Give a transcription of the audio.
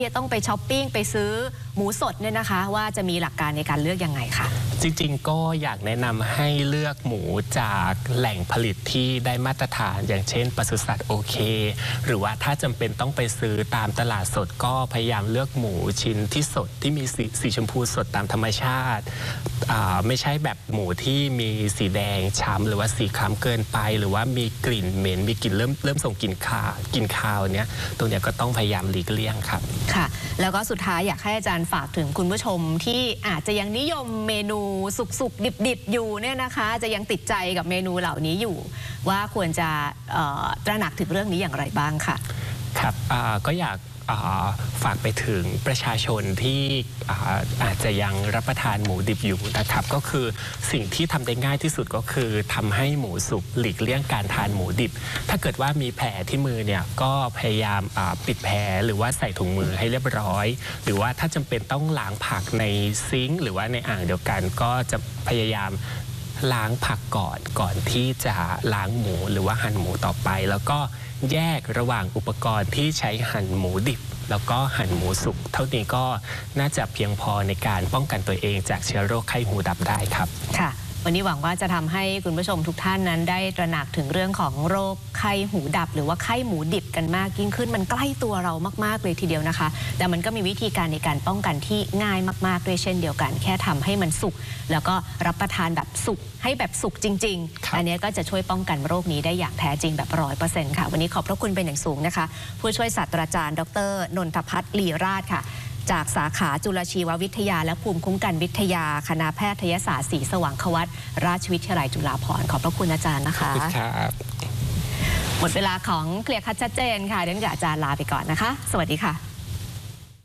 ที่ต้องไปช้อปปิ้งไปซื้อหมูสดเนี่ยนะคะว่าจะมีหลักการในการเลือกยังไงคะจริงๆก็อยากแนะนำให้เลือกหมูจากแหล่งผลิตที่ได้มาตรฐานอย่างเช่นปศุสัตว์โอเคหรือว่าถ้าจำเป็นต้องไปซื้อตามตลาดสดก็พยายามเลือกหมูชิ้นที่สดที่มีสีชมพูสดตามธรรมชาติไม่ใช่แบบหมูที่มีสีแดงช้ำหรือว่าสีคล้ำเกินไปหรือว่ามีกลิ่นเหม็นมีกลิ่นเริ่มส่งกลิ่นคาวเนี้ยตรงเนี้ยก็ต้องพยายามหลีกเลี่ยงครับค่ะแล้วก็สุดท้ายอยากให้อาจารย์ฝากถึงคุณผู้ชมที่อาจจะยังนิยมเมนูสุกๆดิบๆอยู่เนี่ยนะคะจะยังติดใจกับเมนูเหล่านี้อยู่ว่าควรจะตระหนักถึงเรื่องนี้อย่างไรบ้างค่ะครับก็อยากฝากไปถึงประชาชนที่อาจจะยังรับประทานหมูดิบอยู่นะครับก็คือสิ่งที่ทำได้ง่ายที่สุดก็คือทำให้หมูสุกหลีกเลี่ยงการทานหมูดิบถ้าเกิดว่ามีแผลที่มือเนี่ยก็พยายามปิดแผลหรือว่าใส่ถุงมือให้เรียบร้อยหรือว่าถ้าจำเป็นต้องล้างผักในซิงค์หรือว่าในอ่างเดียวกันก็จะพยายามล้างผักก่อนที่จะล้างหมูหรือว่าหั่นหมูต่อไปแล้วก็แยกระหว่างอุปกรณ์ที่ใช้หั่นหมูดิบแล้วก็หั่นหมูสุกเท่านี้ก็น่าจะเพียงพอในการป้องกันตัวเองจากเชื้อโรคไข้หูดับได้ครับค่ะวันนี้หวังว่าจะทำให้คุณผู้ชมทุกท่านนั้นได้ตระหนักถึงเรื่องของโรคไข้หูดับหรือว่าไข้หมูดิบกันมากยิ่งขึ้นมันใกล้ตัวเรามากๆเลยทีเดียวนะคะแต่มันก็มีวิธีการในการป้องกันที่ง่ายมากๆด้วยเช่นเดียวกันแค่ทำให้มันสุกแล้วก็รับประทานแบบสุกให้แบบสุกจริงๆอันนี้ก็จะช่วยป้องกันโรคนี้ได้อย่างแท้จริงแบบ100%ค่ะวันนี้ขอบพระคุณเป็นอย่างสูงนะคะผู้ช่วยศาสตราจารย์ดร.นนทภัทร ลีราชค่ะจากสาขาจุลชีววิทยาและภูมิคุ้มกันวิทยาคณะแพทยศาสตร์ศรีสว่างควัตราชวิทยาลัยจุฬาภรณ์ขอบพระคุณอาจารย์นะคะขอบคุณครับหมดเวลาของเคลียร์คัดชัดเจนค่ะเดี๋ยวอาจารย์ลาไปก่อนนะคะสวัสดีค่ะ